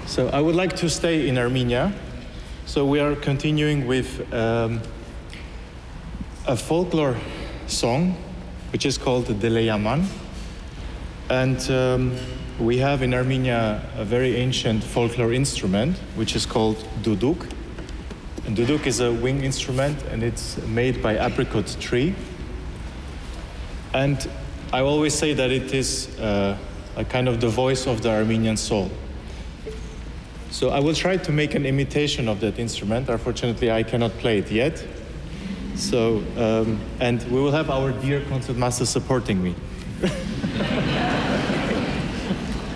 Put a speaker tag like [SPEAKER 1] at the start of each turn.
[SPEAKER 1] So I would like to stay in Armenia. So we are continuing with a folklore song, which is called Dele Yaman. And we have in Armenia a very ancient folklore instrument, which is called duduk. And duduk is a wind instrument, and it's made by apricot tree. And I always say that it is a kind of the voice of the Armenian soul. So I will try to make an imitation of that instrument. Unfortunately, I cannot play it yet. So, and we will have our dear concert master supporting me.